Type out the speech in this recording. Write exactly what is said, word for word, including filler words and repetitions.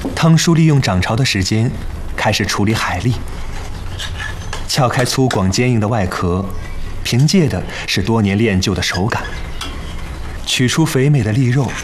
汤叔利用涨潮的时间，开始处理海蛎。撬开粗犷坚硬的外壳，凭借的是多年练就的手感。取出肥美的蛎肉，